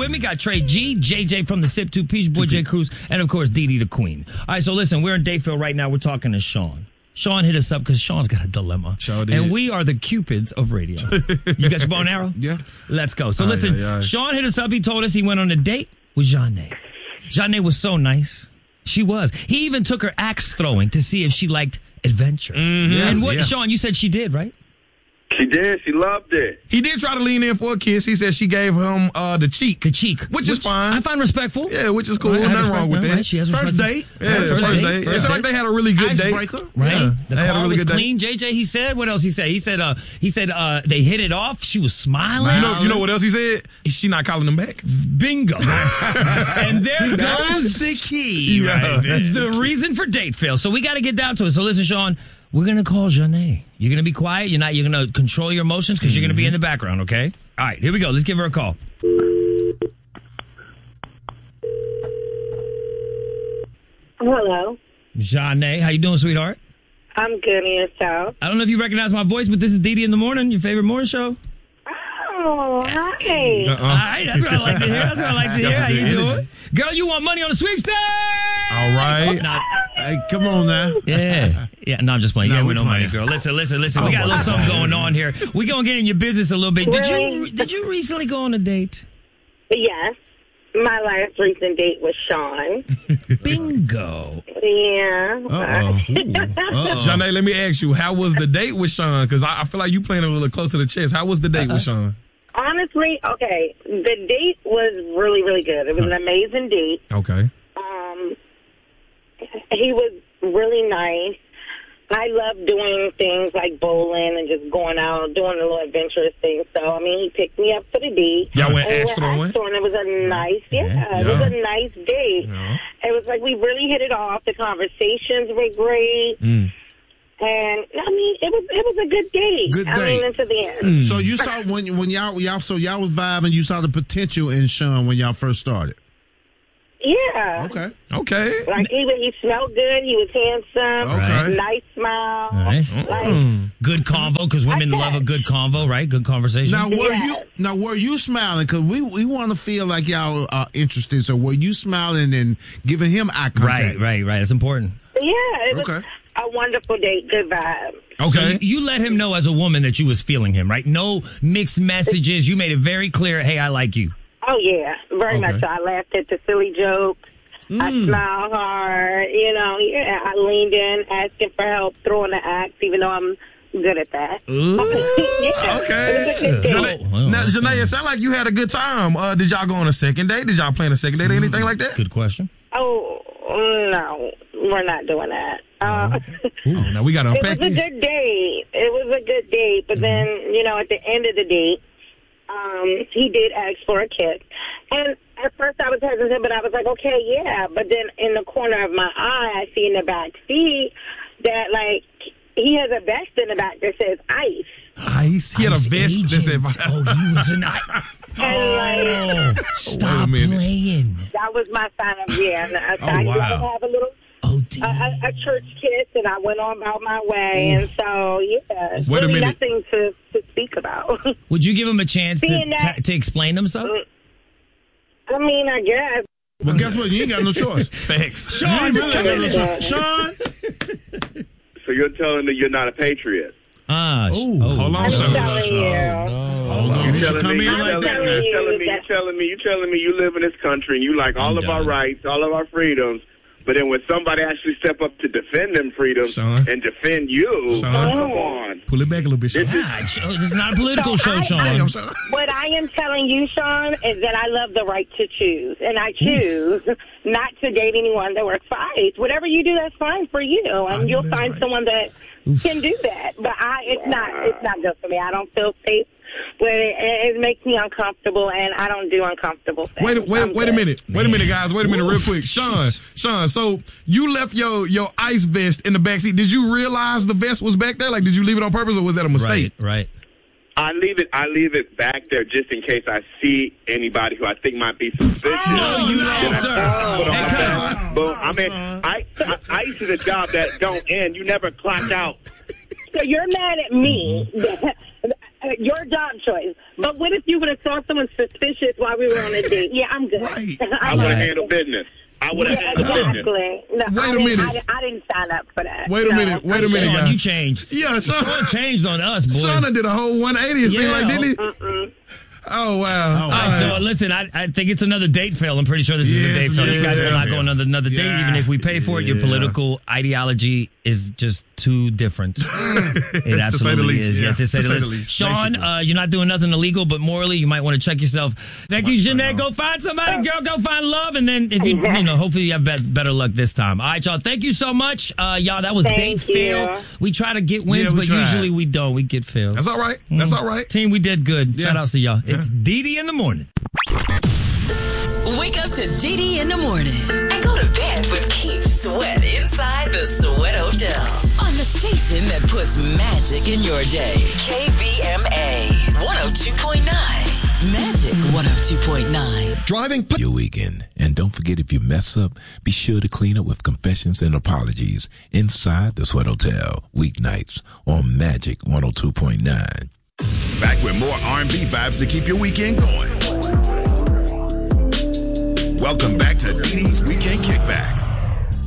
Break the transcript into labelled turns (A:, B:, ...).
A: with me. Got Trey G, JJ from the Sip 2 Peach Boy, J. Cruz, and of course, Dee Dee the Queen. All right, so listen, we're in Dayfield right now. We're talking to Sean. Sean hit us up because Sean's got a dilemma.
B: Sure did.
A: And we are the Cupids of radio. You got your bow and arrow?
B: Yeah.
A: Let's go. So listen, Sean hit us up. He told us he went on a date with Janae. Janae was so nice. She was. He even took her axe throwing to see if she liked adventure. And Sean, you said she did, right?
C: She did. She loved it.
B: He did try to lean in for a kiss. He said she gave him the cheek.
A: The cheek.
B: Which is fine.
A: I find respectful.
B: Yeah, which is cool. Nothing wrong with that.
A: Right? She has
D: First date.
B: Yeah, first date. It sounded like they had a really good date.
D: Icebreaker.
A: Right?
B: Yeah,
A: The
B: they had a
A: car
B: really
A: was
B: good
A: clean. JJ, he said. What else he said? He said they hit it off. She was smiling.
B: You know what else he said? She not calling him back.
A: Bingo. And there goes
D: the key.
A: right. The reason for date fail. So we got to get down to it. So listen, Sean, we're going to call Janae. You're going to be quiet. You're going to control your emotions because you're going to be in the background, okay? All right, here we go. Let's give her a call.
E: Hello.
A: Janae, how you doing, sweetheart?
E: I'm good, and yourself?
A: I don't know if you recognize my voice, but this is Dee Dee in the Morning, your favorite morning show.
E: Oh, hi.
A: All right, that's what I like to hear. How you doing? Girl, you want money on the sweepstakes?
B: All right.
A: No.
D: Hey, come on now.
A: Yeah. No, I'm just playing.
D: No,
A: Yeah,
D: we
A: with no money,
D: playing.
A: girl. Listen. We got a little something going on here. We're going to get in your business a little bit.
E: Really?
A: Did you recently go on a date?
E: Yes. My last recent date was Sean.
A: Bingo.
E: Yeah.
B: Janae, let me ask you, how was the date with Sean? Because I feel like you playing a little close to the chest. How was the date with Sean?
E: Honestly, okay, the date was really, really good. It was an amazing date.
B: Okay.
E: He was really nice. I love doing things like bowling and just going out, doing a little adventurous things. So, I mean, he picked me up for the date.
B: Y'all went axe throwing?
E: And it was a nice, it was a nice date.
B: Yeah.
E: It was like we really hit it off. The conversations were great. And, I mean, it was a good date.
D: Good date.
E: I mean, into the end.
D: So you saw when y'all was vibing, you saw the potential in Sean when y'all first started.
E: Yeah.
B: Okay.
E: Like, he smelled good. He was handsome.
D: Okay.
E: Nice smile.
A: Nice.
E: Like,
A: Good convo, because women love a good convo, right? Good conversation.
D: Now were you smiling? Because we want to feel like y'all are interested. So were you smiling and giving him eye contact?
A: Right. It's important.
E: yeah, it was a wonderful date. Good vibe.
A: So
B: Okay.
A: you let him know as a woman that you was feeling him, right? No mixed messages. You made it very clear, hey, I like you.
E: Oh, yeah, very much so. I laughed at the silly jokes. I smiled hard. I leaned in, asking for help, throwing the axe, even though I'm good at that.
B: Okay. Now, Janae, it sounded like you had a good time. Did y'all go on a second date? Did y'all plan a second date or anything like that?
A: Good question.
E: Oh, no, we're not doing that.
B: Now we got to unpack
E: It was a good date. It was a good date, but then, at the end of the date, he did ask for a kiss. And at first I was hesitant, but I was like, okay, yeah. But then in the corner of my eye, I see in the back seat that, like, he has a vest in the back that says ICE.
B: ICE? He had a vest that said ICE.
A: Oh, he was an ICE.
E: And,
A: Stop playing.
E: that was my sign of, I
D: wow.
E: have a little... a church kiss, and I went on about my way, and so
B: Wait a minute.
E: nothing to speak about.
A: Would you give him a chance to explain himself?
E: I mean, I guess.
D: Well, guess what? You ain't got no choice.
B: Thanks.
D: Sean, Sean.
C: So you're telling me you're not a patriot?
B: Hold on,
E: I'm
B: sir.
E: telling you.
D: Hold on.
C: You telling
D: Come
C: me,
D: in
C: you
D: like that.
C: telling me, you telling me you live in this country and you like all of our rights, all of our freedoms. But then when somebody actually step up to defend them freedoms and defend you, come on.
B: Pull it back a little bit, Sean.
A: This is not a political show, Sean.
E: What I am telling you, Sean, is that I love the right to choose. And I choose not to date anyone that works for ICE. Whatever you do, that's fine for you. And you'll find someone that can do that. But it's not good for me. I don't feel safe. But it makes me uncomfortable, and I don't do uncomfortable things.
B: Wait a minute. Wait a minute, guys. Wait a minute real quick. Sean, so you left your ICE vest in the backseat. Did you realize the vest was back there? Like, did you leave it on purpose, or was that a mistake?
A: Right.
C: I leave it back there just in case I see anybody who I think might be suspicious.
A: No, you don't, sir.
C: But I mean, ICE is a job that don't end. You never clock out.
E: So you're mad at me Your job choice. But what if you would have saw someone suspicious while we were on a date? Yeah, I'm good.
B: Right.
C: I would have handled business. I would have handled business.
E: Exactly. No,
B: Wait a minute.
E: I didn't sign up for that.
B: Wait a minute,
A: Sean,
B: guys.
A: you changed.
B: Yeah,
A: Sean changed on us, boy.
B: Sean did a whole 180, it seemed like, didn't he?
E: Mm-mm.
B: Oh, wow.
A: All right, so listen, I think it's another date fail. I'm pretty sure this is a date fail. You guys will not go on another date, even if we pay for it. Your political ideology is just too different. It absolutely is. Yeah, to say the least. Sean, you're not doing nothing illegal, but morally, you might want to check yourself. Thank you, Jeanette. Go find somebody, girl. Go find love. And then, if you hopefully you have better luck this time. All right, y'all. Thank you so much. Y'all, that was date fail. We try to get wins, but usually we don't. We get fails.
B: That's all right. That's all right.
A: Team, we did good. Shout outs to y'all. It's Dee in the morning.
F: Wake up to Dee in the morning and go to bed with Keith Sweat inside the Sweat Hotel on the station that puts magic in your day. KVMA 102.9. Magic 102.9.
G: Driving your weekend. And don't forget, if you mess up, be sure to clean up with confessions and apologies inside the Sweat Hotel. Weeknights on Magic 102.9.
H: Back with more R&B vibes to keep your weekend going.